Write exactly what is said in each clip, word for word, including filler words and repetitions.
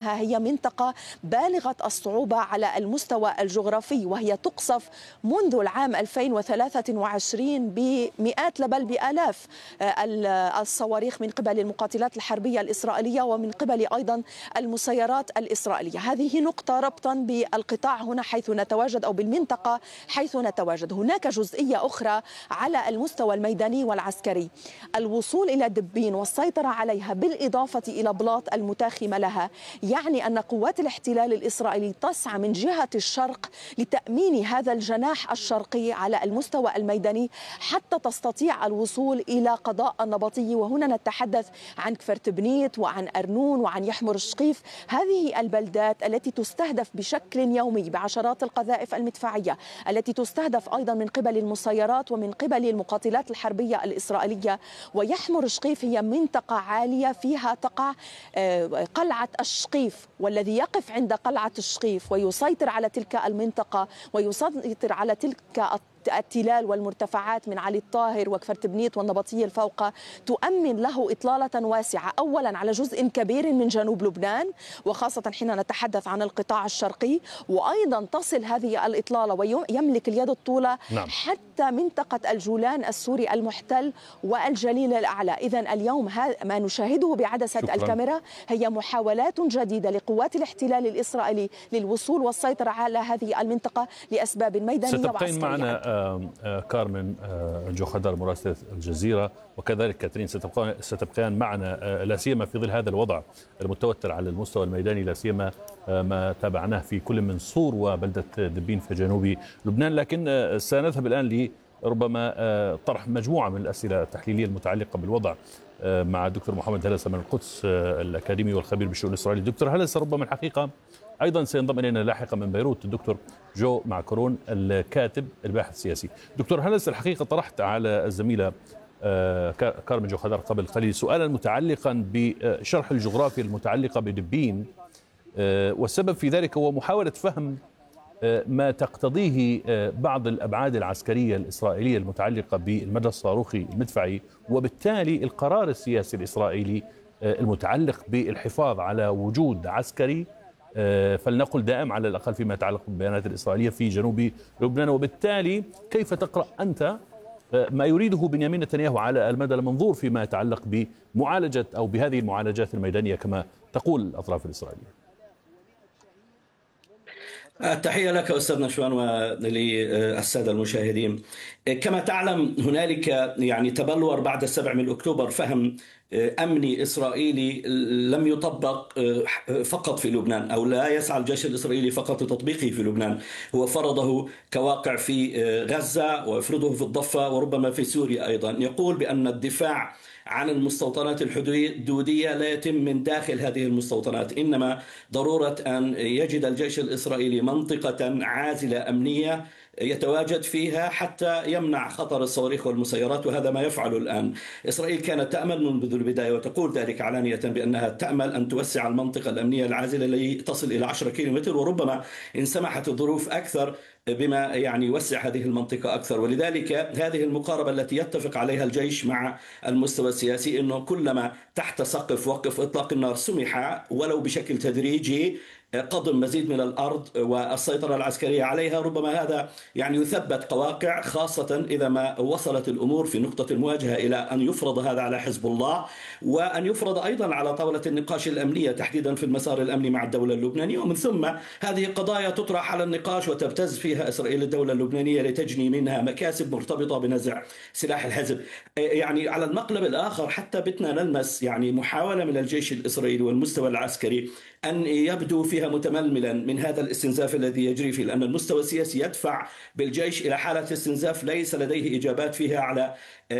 أنها هي منطقة بالغة الصعوبة على المستوى الجغرافي، وهي تقصف منذ العام ألفين وثلاثة وعشرين بمئات بل بآلاف الصواريخ من قبل المقاتلات الحربية الإسرائيلية ومن قبل أيضا المسيرات الإسرائيلية. هذه نقطة ربطا بالقطاع هنا حيث نتواجد أو بالمنطقة حيث نتواجد. هناك جزئية أخرى على المستوى الميداني والعسكري، الوصول إلى دبين والسيطرة عليها بالإضافة إلى بلاط المتاخمة لها، يعني أن قوات الاحتلال الإسرائيلي تسعى من جهة الشرق لتأمين هذا الجناح الشرقي على المستوى الميداني حتى تستطيع الوصول إلى قضاء النبطي. وهنا نتحدث عن كفرتبنيت وعن أرنون وعن يحمر الشقيف، هذه البلدات التي تستهدف بشكل يومي بعشرات القذائف المدفعية، التي تستهدف أيضا من قبل المسيرات ومن قبل المقاتلات الحربية الإسرائيلية. ويحمر الشقيف هي منطقة عالية فيها تقع قلعة الشقيف، والذي يقف عند قلعة الشقيف ويسيطر على تلك المنطقة ويسيطر على تلك التلال والمرتفعات من علي الطاهر وكفرتبنيت والنبطية الفوق، تؤمن له إطلالة واسعة أولا على جزء كبير من جنوب لبنان، وخاصة حين نتحدث عن القطاع الشرقي، وأيضا تصل هذه الإطلالة ويملك اليد الطولى نعم. حتى منطقة الجولان السوري المحتل والجليل الأعلى. إذن اليوم ما نشاهده بعدسة شكرا. الكاميرا هي محاولات جديدة لقوات الاحتلال الإسرائيلي للوصول والسيطرة على هذه المنطقة لأسباب ميدانية وعسكرية. كارمن جوخدار مراسلة الجزيرة وكذلك كاترين ستبقيان معنا لا سيما في ظل هذا الوضع المتوتر على المستوى الميداني، لا سيما ما تابعناه في كل من صور وبلدة دبين في جنوب لبنان. لكن سنذهب الآن لربما طرح مجموعة من الأسئلة التحليلية المتعلقة بالوضع مع الدكتور محمد هلس من القدس الأكاديمي والخبير بالشؤون الإسرائيلية. دكتور هلس، ربما الحقيقة أيضا سينضم إلينا لاحقا من بيروت الدكتور جو معكرون الكاتب الباحث السياسي. دكتور هلس، الحقيقة طرحت على الزميلة كارمن جوخدار قبل قليل سؤالا متعلقا بشرح الجغرافيا المتعلقة بدبين، والسبب في ذلك هو محاولة فهم ما تقتضيه بعض الأبعاد العسكرية الإسرائيلية المتعلقة بالمدى الصاروخي المدفعي، وبالتالي القرار السياسي الإسرائيلي المتعلق بالحفاظ على وجود عسكري فلنقل دائم على الأقل فيما يتعلق بالبيانات الإسرائيلية في جنوب لبنان. وبالتالي كيف تقرأ أنت ما يريده بنيامين نتنياهو على المدى المنظور فيما يتعلق بمعالجة أو بهذه المعالجات الميدانية كما تقول الأطراف الإسرائيلية؟ التحية لك أستاذ نشوان وللسادة المشاهدين. كما تعلم هنالك يعني تبلور بعد السابع من أكتوبر فهم أمني إسرائيلي لم يطبق فقط في لبنان، أو لا يسعى الجيش الإسرائيلي فقط لتطبيقه في لبنان، هو فرضه كواقع في غزة ويفرضه في الضفة وربما في سوريا أيضا. يقول بأن الدفاع عن المستوطنات الحدودية لا يتم من داخل هذه المستوطنات، إنما ضرورة أن يجد الجيش الإسرائيلي منطقة عازلة أمنية يتواجد فيها حتى يمنع خطر الصواريخ والمسيرات، وهذا ما يفعله الآن. إسرائيل كانت تأمل منذ البداية وتقول ذلك علانية بأنها تأمل أن توسع المنطقة الأمنية العازلة لتصل إلى عشرة كيلومتر، وربما إن سمحت الظروف أكثر بما يعني يوسع هذه المنطقة أكثر. ولذلك هذه المقاربة التي يتفق عليها الجيش مع المستوى السياسي أنه كلما تحت سقف وقف إطلاق النار سمح ولو بشكل تدريجي قضم مزيد من الأرض والسيطرة العسكرية عليها، ربما هذا يعني يثبت قواقع، خاصة إذا ما وصلت الأمور في نقطة المواجهة إلى أن يفرض هذا على حزب الله، وأن يفرض أيضا على طاولة النقاش الأمنية تحديدا في المسار الأمني مع الدولة اللبنانية. ومن ثم هذه قضايا تطرح على النقاش وتبتز فيها إسرائيل الدولة اللبنانية لتجني منها مكاسب مرتبطة بنزع سلاح الحزب. يعني على المقلب الآخر حتى بتنا نلمس يعني محاولة من الجيش الإسرائيلي والمستوى العسكري أن يبدو فيها متململا من هذا الاستنزاف الذي يجري فيه، لأن المستوى السياسي يدفع بالجيش إلى حالة استنزاف ليس لديه إجابات فيها على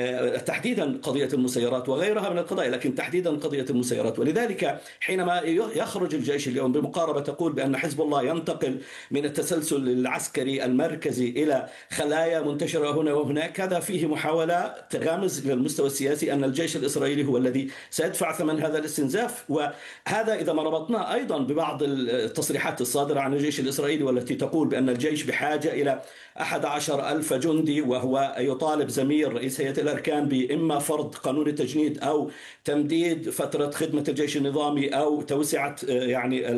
تحديدا قضية المسيرات وغيرها من القضايا، لكن تحديدا قضية المسيرات. ولذلك حينما يخرج الجيش اليوم بمقاربة تقول بأن حزب الله ينتقل من التسلسل العسكري المركزي إلى خلايا منتشرة هنا وهناك، هذا فيه محاولة تغامز إلى المستوى السياسي أن الجيش الإسرائيلي هو الذي سيدفع ثمن هذا الاستنزاف. وهذا إذا ما ربطناه أيضا ببعض التصريحات الصادرة عن الجيش الإسرائيلي والتي تقول بأن الجيش بحاجة إلى أحد عشر ألف جندي، وهو يطالب زميل رئيس هيئة الأركان بإما فرض قانون التجنيد أو تمديد فترة خدمة الجيش النظامي أو توسعة يعني